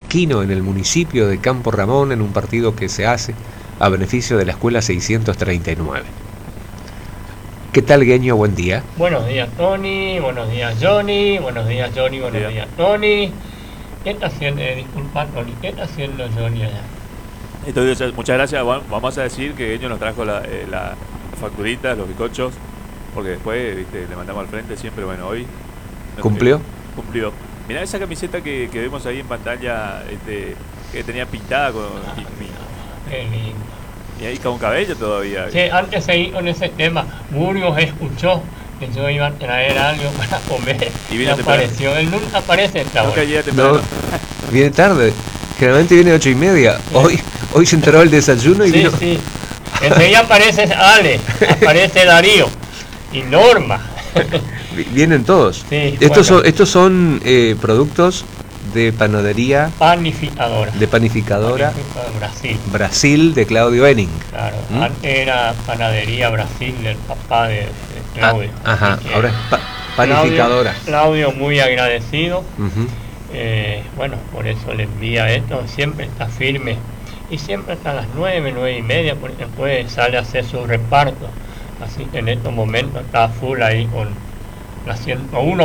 Quino, en el municipio de Campo Ramón, en un partido que se hace a beneficio de la escuela 639. ¿Qué tal, Gueño? Buen día. Buenos días, Tony. Buenos días, Johnny. Buenos días, Johnny. Buenos días, Tony. ¿Qué está haciendo? Disculpa, Tony. ¿Qué está haciendo Johnny allá? Entonces, muchas gracias. Vamos a decir que Gueño nos trajo la facturita, los bizcochos, porque después, viste, le mandamos al frente siempre. Bueno, hoy ¿Cumplió? Cumplió. Mirá esa camiseta que vemos ahí en pantalla, que tenía pintada con... Qué lindo. Y ahí con cabello todavía. Sí, antes de seguir con ese tema, Burgos escuchó que yo iba a traer algo para comer Y vino apareció. Él nunca aparece esta hora. No, viene tarde. Generalmente viene a 8:30. Hoy se enteró el desayuno y vino. Sí. Enseguida aparece Ale, aparece Darío y Norma. Vienen todos. Sí, estos son productos de panadería. Panificadora. De panificadora. Brasil, de Claudio Henning. Claro, antes era panadería Brasil del papá de Claudio. Ajá, ahora es panificadora. Claudio muy agradecido. Uh-huh. Bueno, por eso le envía esto. Siempre está firme. Y siempre hasta las 9:30, porque después sale a hacer su reparto. Así que en estos momentos está full ahí con la 101.1.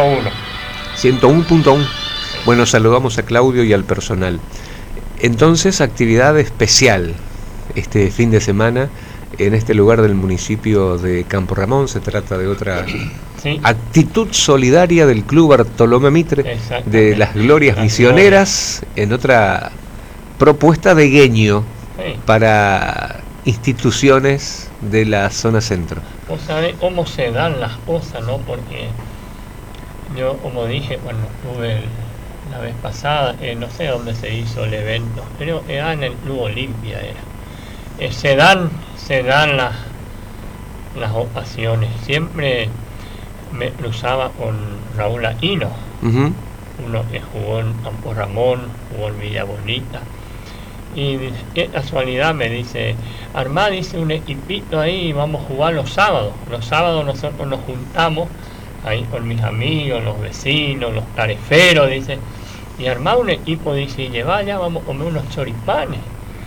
101.1. Bueno, saludamos a Claudio y al personal. Entonces, actividad especial este fin de semana en este lugar del municipio de Campo Ramón. Se trata de otra actitud solidaria del Club Bartolomé Mitre, de las Glorias Misioneras, en otra propuesta de Gueño para instituciones de la zona centro. Vos sabés cómo se dan las cosas, ¿no? Porque yo, como dije cuando estuve la vez pasada, no sé dónde se hizo el evento, pero era en el Club Olimpia. Se dan las ocasiones. Siempre me cruzaba con Raúl Aquino, uno que jugó en Campo Ramón, jugó en Villa Bonita. Y qué casualidad, me dice, armá, dice, un equipito ahí y vamos a jugar los sábados. Los sábados nosotros nos juntamos ahí con mis amigos, los vecinos, los tareferos, dice, y armá un equipo, dice, y llevá ya, vamos a comer unos choripanes.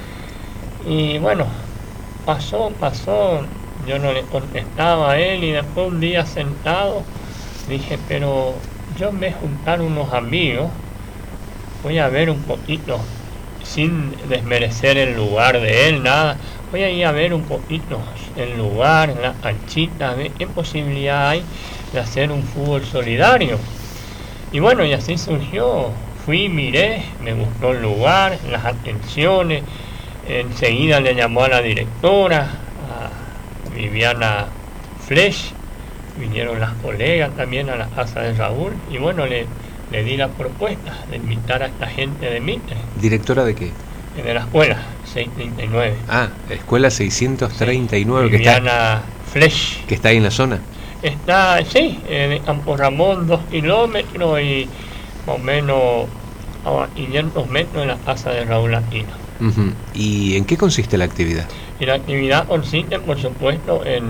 Y bueno, pasó, yo no le contestaba a él, y después un día sentado dije, pero yo en vez de juntar unos amigos, voy a ver un poquito, sin desmerecer el lugar de él, nada, voy a ir a ver un poquito el lugar, la canchita, a ver qué posibilidad hay de hacer un fútbol solidario. Y bueno, y así surgió. Fui, miré, me gustó el lugar, las atenciones. Enseguida le llamó a la directora, a Viviana Flesch, vinieron las colegas también a la casa de Raúl, y bueno, le di la propuesta de invitar a esta gente de Mitre. ¿Directora de qué? De la escuela 639. Ah, escuela 639, sí, Viviana Flesch. ¿Que está ahí en la zona? Está, sí, en Campo Ramón, 2 kilómetros y más o menos a 500 metros en la casa de Raúl Aquino. Uh-huh. ¿Y en qué consiste la actividad? Y la actividad consiste, por supuesto, en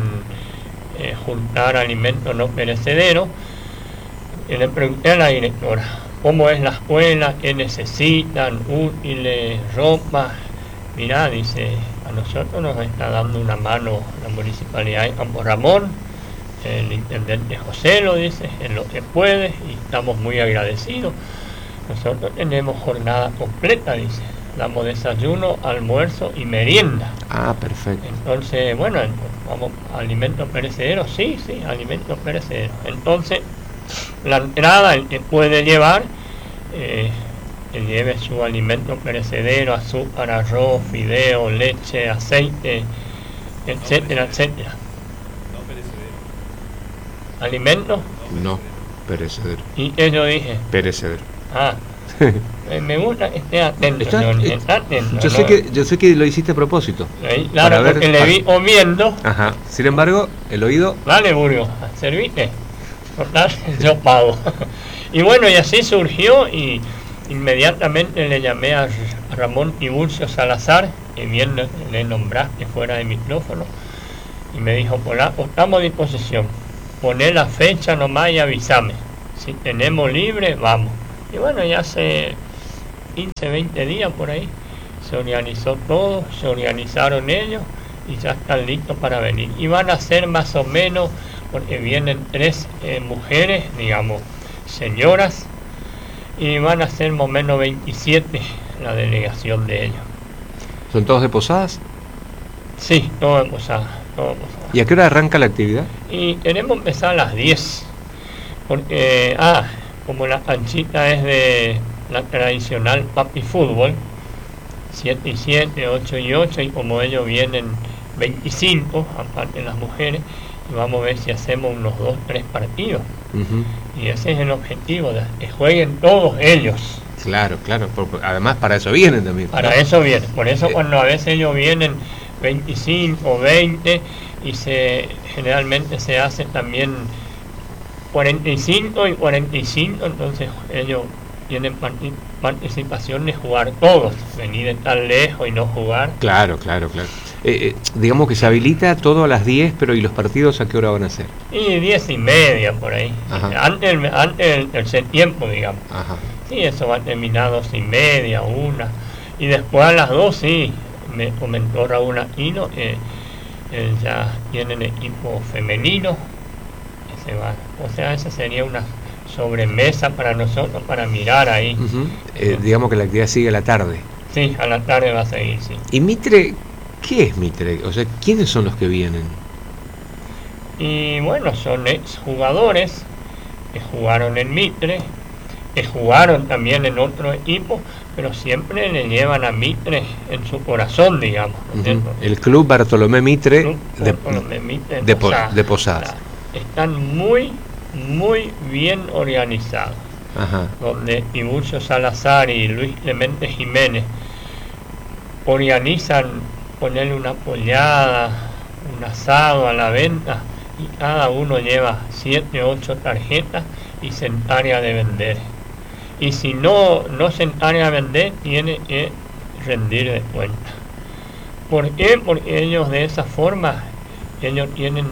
juntar alimentos no perecederos. Y le pregunté a la directora cómo es la escuela, qué necesitan, útiles, ropa. Mirá, dice, a nosotros nos está dando una mano la municipalidad de Campo Ramón, el intendente José lo dice, en lo que puede, y estamos muy agradecidos. Nosotros tenemos jornada completa, dice, damos desayuno, almuerzo y merienda. Ah, perfecto. Entonces, bueno, vamos, alimentos perecederos, sí, alimentos perecederos. Entonces, la entrada, el que puede llevar, que lleve su alimento perecedero, azúcar, arroz, fideo, leche, aceite, etcétera, etcétera. No perecedero. ¿Alimentos? No, perecedero. ¿Y qué yo dije? Perecedero. Ah, me gusta que esté atento, Johnny, está atento. Yo sé que lo hiciste a propósito. Claro, porque le vi comiendo. Ajá. Sin embargo, el oído... Dale, Burgos, servite. Total, yo pago. Y bueno, y así surgió, y inmediatamente le llamé a Ramón Tiburcio Salazar, que bien le nombraste fuera de micrófono, y me dijo, Polaco, estamos a disposición, poné la fecha nomás y avísame, si tenemos libre, vamos. Y bueno, ya se 15, 20 días por ahí. Se organizó todo, se organizaron ellos y ya están listos para venir. Y van a ser más o menos, porque vienen 3 mujeres, digamos, señoras, y van a ser más o menos 27 la delegación de ellos. ¿Son todos de Posadas? Sí, todo de Posadas, todo de Posadas. ¿Y a qué hora arranca la actividad? Y queremos empezar a las 10, porque, como la canchita es de la tradicional papi fútbol, 7 y 7, 8 y 8, y como ellos vienen 25, aparte de las mujeres, y vamos a ver si hacemos unos 2, 3 partidos. Y ese es el objetivo, de que jueguen todos ellos. Claro, claro, además para eso vienen también. Para eso vienen, por eso cuando a veces ellos vienen 25 o 20, y generalmente se hace también 45 y 45, entonces ellos tienen participación de jugar todos, venir de tan lejos y no jugar. Claro, claro, claro. Digamos que se habilita todo a las 10, pero ¿y los partidos a qué hora van a ser? Y 10:30 por ahí. Antes del tercer tiempo, digamos. Ajá. Sí, eso va a terminar 2:30, 1. Y después a las 2, sí, me comentó Raúl Aquino, ya tienen equipo femenino. Que se va. O sea, esa sería una sobremesa para nosotros, para mirar ahí. Digamos que la actividad sigue a la tarde. Sí, a la tarde va a seguir, sí. ¿Y Mitre? ¿Qué es Mitre? O sea, ¿quiénes son los que vienen? Y bueno, son exjugadores que jugaron en Mitre, que jugaron también en otro equipo, pero siempre le llevan a Mitre en su corazón, digamos, ¿no es cierto? El Club Bartolomé Mitre, Mitre de Posadas. Están muy bien organizados. Ajá. Donde Tiburcio Salazar y Luis Clemente Jiménez organizan ponerle una pollada, un asado a la venta, y cada uno lleva 7, 8 tarjetas y se encarga de vender. Y si no se encarga de vender, tiene que rendir de cuenta. ¿Por qué? Porque ellos de esa forma, ellos tienen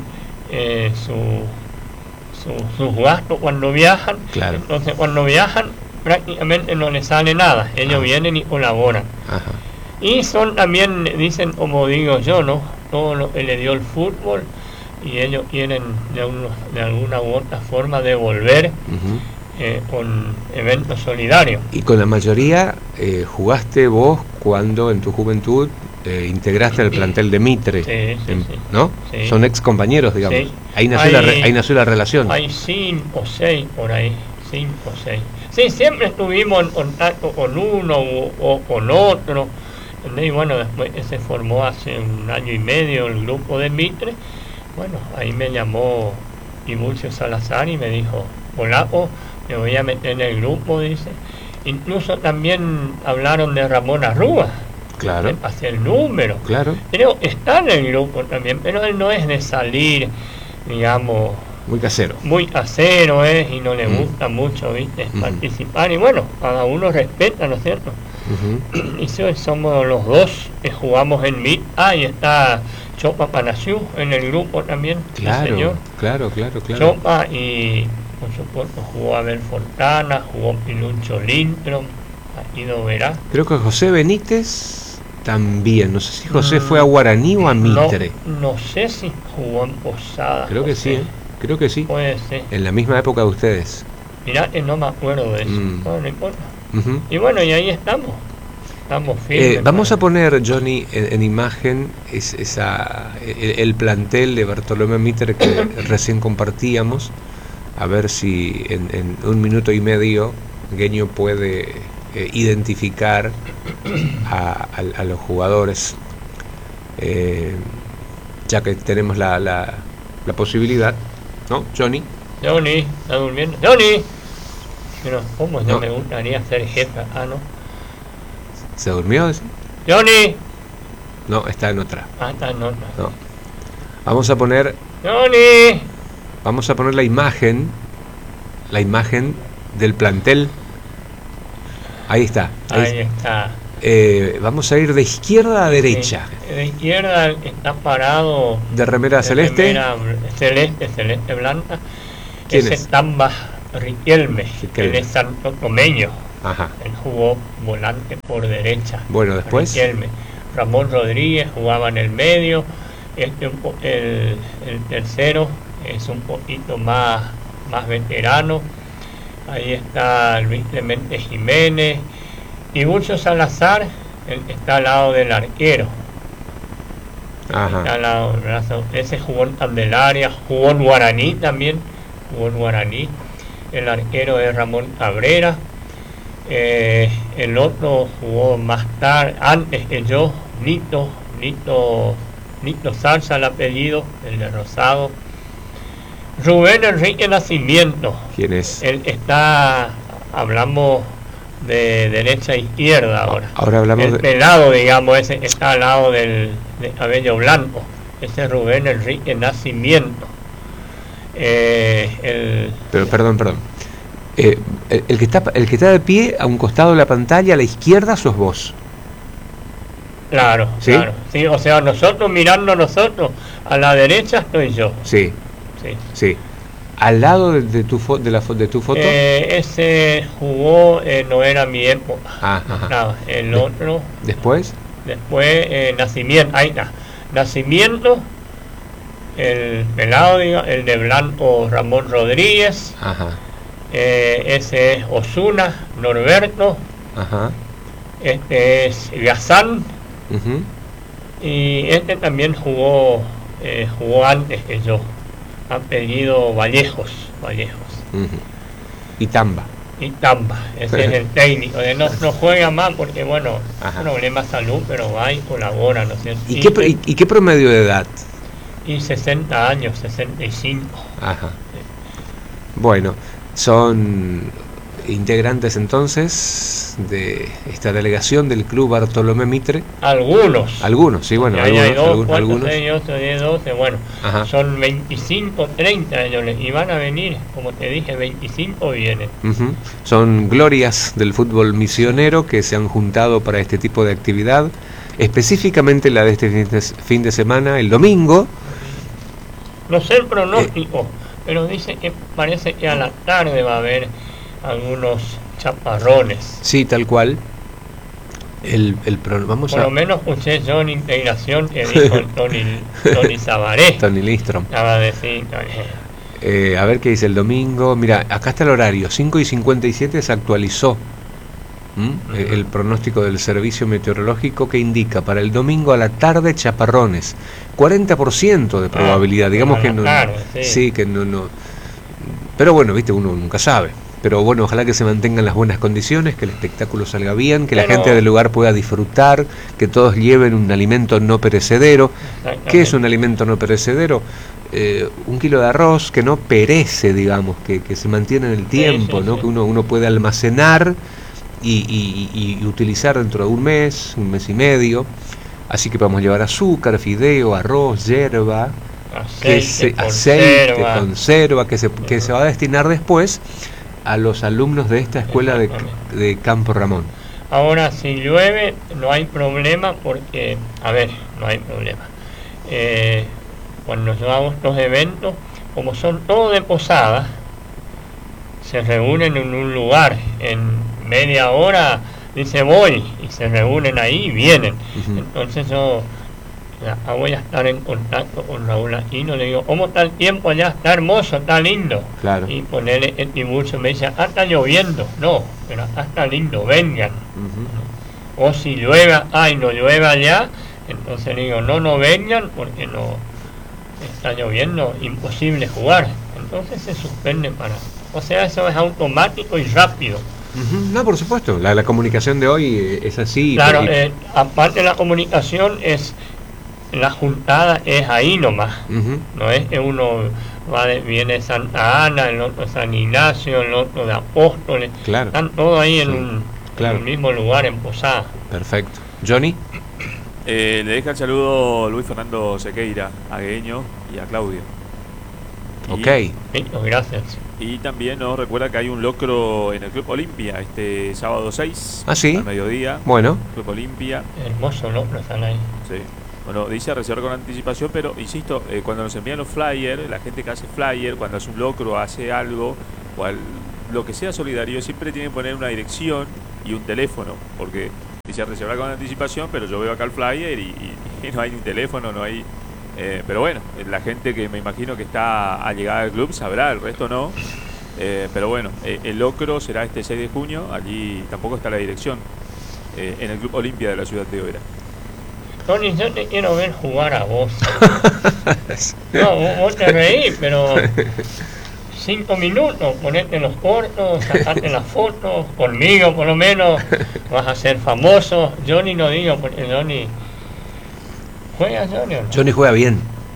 sus gastos cuando viajan. Claro. Entonces cuando viajan prácticamente no les sale nada, ellos vienen y colaboran. Ajá. Y son también, dicen, como digo yo, ¿no?, todo lo que le dio el fútbol, y ellos quieren de alguna u otra forma devolver con eventos solidarios. Y con la mayoría jugaste vos cuando en tu juventud integraste el plantel de Mitre, sí. ¿no? Sí. Son ex compañeros, digamos. Sí. Ahí nació la relación. Hay 5 o 6 por ahí, 5 o 6. Sí, siempre estuvimos en contacto con uno o con otro. Y bueno, después se formó hace 1 año y medio el grupo de Mitre. Bueno, ahí me llamó Tiburcio Salazar y me dijo: polaco, me voy a meter en el grupo, dice. Incluso también hablaron de Ramón Arrúa. Claro. Le pasé el número. Claro. Pero está en el grupo también, pero él no es de salir, digamos, muy casero. Muy casero es, y no le gusta mucho, ¿viste? Participar. Y bueno, cada uno respeta, ¿no es cierto? Y somos los dos que jugamos en MIT. Y está Chopa Panasiu en el grupo también. Claro, señor. Claro. Chopa, y por supuesto jugó Abel Fontana, jugó Piluncho Lindtrom, Ido Verá. Creo que José Benítez también. No sé si José fue a Guaraní o a Mitre. No sé si jugó en Posadas. Creo que sí, creo que sí. Puede ser. En la misma época de ustedes. Mirá que no me acuerdo de eso. No importa. Y bueno, y ahí estamos firmes. Vamos a poner, Johnny, en imagen el plantel de Bartolomé Mitre que recién compartíamos, a ver si en 1 minuto y medio Gueño puede identificar a los jugadores, ya que tenemos la posibilidad, ¿no, Johnny? Johnny, ¿está durmiendo? ¡Johnny! Pero, ¿cómo no me gustaría ser jefe? ¿No? ¿Se durmió? ¡Johnny! No, está en otra. Está en otra. No. Vamos a poner... ¡Johnny! Vamos a poner la imagen del plantel. Ahí está. Ahí está. Vamos a ir de izquierda a derecha. De izquierda está parado... De remera celeste. Celeste blanca. ¿Quién es? Tamba Riquelme, que es santotomeño. Ajá. Él jugó volante por derecha. Bueno, después. Riquelme. Ramón Rodríguez jugaba en el medio. El tercero es un poquito más veterano. Ahí está Luis Clemente Jiménez. Y Bucho Salazar está al lado del arquero. Ajá. Está al lado del brazo. Ese jugó en Candelaria, jugó en Guaraní también. Jugó en Guaraní. El arquero es Ramón Cabrera. El otro jugó más tarde, antes que yo, Nito Salsa, el apellido, el de Rosado. Rubén Enrique Nacimiento. ¿Quién es? Él está, hablamos de derecha a izquierda ahora. Ahora hablamos el pelado, digamos, ese está al lado de cabello blanco. Ese es Rubén Enrique Nacimiento. Pero perdón. El que está de pie a un costado de la pantalla a la izquierda sos vos. Claro, ¿sí? Claro. Sí, o sea, nosotros mirando a la derecha estoy yo. Sí. Al lado de tu foto. Ese jugó, no era mi época. Ajá. El otro. Después, Nacimiento. Ahí está. Nacimiento. El pelado, el de blanco, Ramón Rodríguez. Ajá. Ese es Osuna, Norberto. Ajá. Este es Gazán. Uh-huh. Y este también jugó antes que yo. Apellido Vallejos. Uh-huh. Y Tamba. Ese es el técnico. No juega más porque, bueno, problema de salud, pero va y colabora, ¿no es cierto? ¿Y qué promedio de edad? Y 60 años, 65. Ajá. Bueno, son integrantes entonces de esta delegación del Club Bartolomé Mitre. Algunos, sí, bueno, hay algunos. 6, 8, 10, 12, bueno, ajá, son 25, 30 años y van a venir, como te dije, 25 vienen. Uh-huh. Son glorias del fútbol misionero que se han juntado para este tipo de actividad, específicamente la de este fin de semana, el domingo. No sé el pronóstico, pero dice que parece que a la tarde va a haber algunos chaparrones. Sí, tal cual. Vamos Por lo menos escuché yo en integración que dijo Tony Sabaré. Tony Lindstrom. Estaba a decir, a ver qué dice el domingo. Mira, acá está el horario, 5:57 se actualizó. El pronóstico del servicio meteorológico que indica para el domingo a la tarde chaparrones, 40% de probabilidad, digamos que no, sí, que no, pero bueno, viste, uno nunca sabe, pero bueno, ojalá que se mantengan las buenas condiciones, que el espectáculo salga bien, que la gente del lugar pueda disfrutar, que todos lleven un alimento no perecedero. ¿Qué es un alimento no perecedero? 1 kilo de arroz que no perece, digamos, que se mantiene en el tiempo, sí, ¿no? Sí. Que uno puede almacenar y utilizar dentro de un mes y medio. Así que vamos a llevar azúcar, fideo, arroz, hierba, aceite, conserva, que se va a destinar después a los alumnos de esta escuela de Campo Ramón. Ahora, si llueve, no hay problema porque, no hay problema. Cuando llevamos estos eventos, como son todos de posada, se reúnen en un lugar, en media hora dice voy, y se reúnen ahí y vienen. Uh-huh. Entonces yo voy a estar en contacto con Raúl Aquino, le digo, ¿cómo está el tiempo allá? Está hermoso, está lindo. Claro. Y ponerle el impulso, me dice, está lloviendo. No, pero acá está lindo, vengan. Uh-huh. O si llueve, no llueve allá, entonces le digo, no vengan porque no está lloviendo, imposible jugar. Entonces se suspende o sea, eso es automático y rápido. Uh-huh. No, por supuesto, la comunicación de hoy es así. Claro, aparte de la comunicación, la juntada es ahí nomás. Uh-huh. No es que uno viene de Santa Ana, el otro de San Ignacio, el otro de Apóstoles. Claro. Están todos ahí en un mismo lugar, en Posada. Perfecto. ¿Johnny? Le deja el saludo Luis Fernando Sequeira, a Gueño y a Claudio. Ok. Gracias. Y también nos recuerda que hay un locro en el Club Olimpia este sábado 6 ¿sí? al mediodía. Bueno. Club Olimpia. Hermoso locro están ahí. Sí. Bueno, dice reservar con anticipación, pero insisto, cuando nos envían los flyers, la gente que hace flyer, cuando hace un locro, hace algo, lo que sea solidario siempre tiene que poner una dirección y un teléfono, porque dice reservar con anticipación, pero yo veo acá el flyer y no hay ni un teléfono, no hay... pero bueno, la gente que me imagino que está allegada al club sabrá, el resto no. Pero bueno, el locro será este 6 de junio, allí tampoco está la dirección, en el Club Olimpia de la ciudad de Oberá. Tony, yo te quiero ver jugar a vos. No, vos te reís, pero 5 minutos, ponete los cortos, sacate las fotos, conmigo por lo menos, vas a ser famoso. Johnny no digo, porque Johnny... ¿Juega Johnny o no? Johnny juega bien.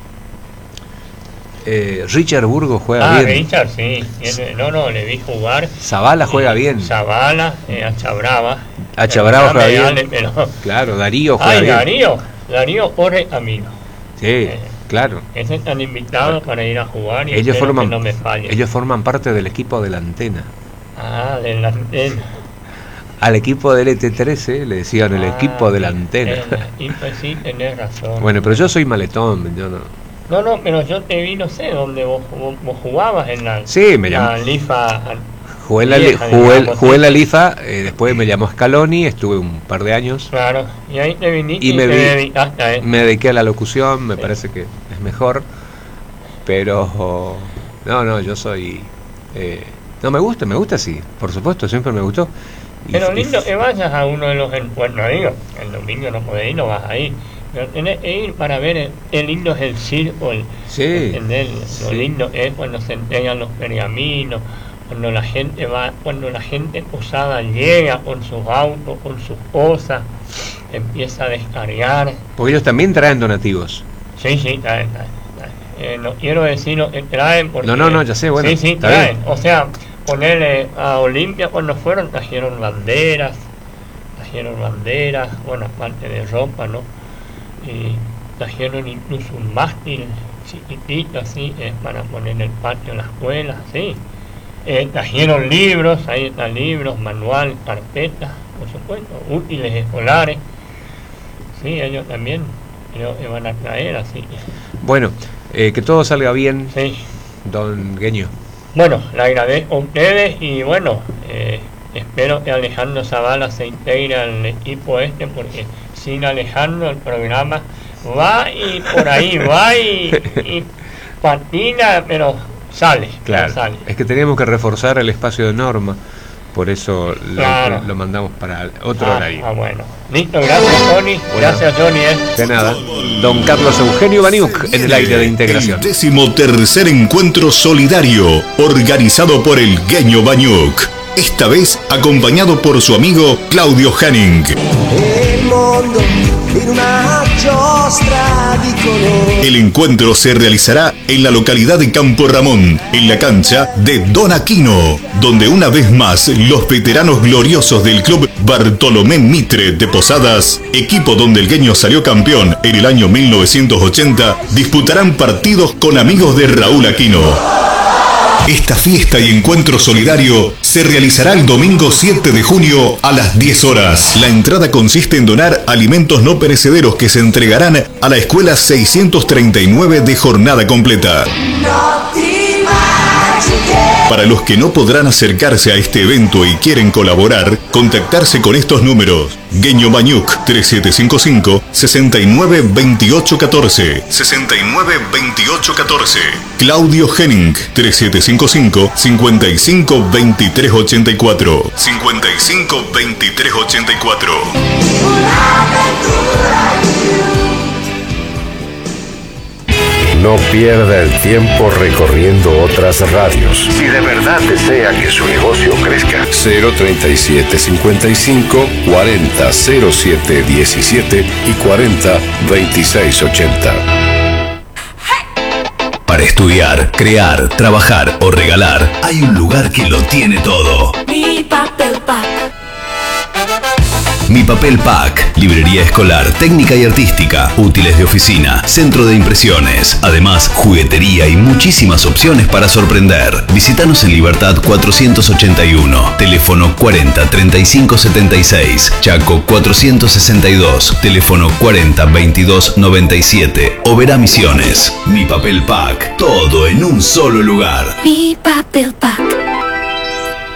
Richard Burgos juega bien. Richard, sí. No, le vi jugar. Zavala juega bien. Zavala, Achabrava. Achabrava juega bien. Pero... Claro, Darío juega bien. Darío corre camino. Sí, claro. Ese están invitados para ir a jugar y ellos forman, que no me fallen. Ellos forman parte del equipo de la antena. De la antena. Al equipo del ET13 le decían el equipo de la antena. Y pues sí, tenés razón. Bueno, pero yo soy maletón, yo no. No, pero yo te vi, no sé, donde vos jugabas en la... Sí, me llamó. La Lifa. Jugué en la Lifa, después me llamó Scaloni, estuve un par de años. Claro, y ahí te viniste y te dedicaste a me dediqué a la locución, me parece que es mejor. Pero, no, yo soy... no, me gusta sí, por supuesto, siempre me gustó. Pero lindo que vayas a uno de los encuentros, digo, el domingo no podés ir, no vas a ir. Pero tenés que ir para ver el lindo es el circo, ¿entendés? Lo lindo es cuando se entregan los pergaminos, cuando la gente posada llega con sus autos, con sus cosas, empieza a descargar. Porque ellos también traen donativos. Sí, traen. No quiero decir lo que traen porque... No, ya sé, bueno. Sí, traen. O sea, ponerle a Olimpia cuando fueron, trajeron banderas, bueno, aparte de ropa, ¿no? Y trajeron incluso un mástil chiquitito así, para poner en el patio de la escuela, sí. Trajeron libros, ahí están libros, manual, carpetas, por supuesto, útiles escolares. Sí, ellos también creo que van a traer, así. Bueno, que todo salga bien, sí. Don Gueño. Bueno, le agradezco a ustedes y bueno, espero que Alejandro Zavala se integre al equipo porque sin Alejandro el programa va y por ahí va y patina, pero sale. Claro, sale. Es que teníamos que reforzar el espacio de Norma, por eso lo mandamos para otro horario. Bueno. Listo, gracias Tony, gracias Johnny. De nada. Don Carlos Eugenio Baniuk en el aire de integración. El 13º encuentro solidario, organizado por el Gueño Baniuk. Esta vez acompañado por su amigo Claudio Henning. El encuentro se realizará en la localidad de Campo Ramón, en la cancha de Don Aquino, donde una vez más los veteranos gloriosos del club Bartolomé Mitre de Posadas, equipo donde el Gueño salió campeón en el año 1980, disputarán partidos con amigos de Raúl Aquino. Esta fiesta y encuentro solidario se realizará el domingo 7 de junio a las 10 horas. La entrada consiste en donar alimentos no perecederos que se entregarán a la escuela 639 de jornada completa. Para los que no podrán acercarse a este evento y quieren colaborar, contactarse con estos números. Gueño Baniuk 3755 69 28 14 69 28 14. Claudio Henning 3755 55 23 84 55 23 84. No pierda el tiempo recorriendo otras radios. Si de verdad desea que su negocio crezca. 037 55 40 07 17 y 40 26 80. Para estudiar, crear, trabajar o regalar, hay un lugar que lo tiene todo. Mi Papel Pack. Mi Papel Pack, librería escolar, técnica y artística, útiles de oficina, centro de impresiones, además juguetería y muchísimas opciones para sorprender. Visítanos en Libertad 481, teléfono 40 35 76, Chaco 462, teléfono 40 22 97, Oberá Misiones. Mi Papel Pack, todo en un solo lugar. Mi Papel Pack.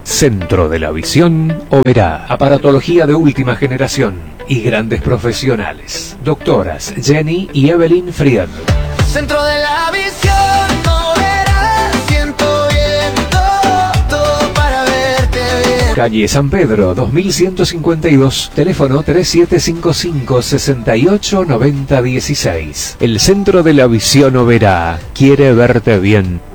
Centro de la Visión Oberá. Aparatología de última generación y grandes profesionales. Doctoras Jenny y Evelyn Fried. Centro de la Visión Oberá, siento viento, todo para verte bien. Calle San Pedro, 2152, teléfono 3755-689016. El Centro de la Visión Oberá quiere verte bien.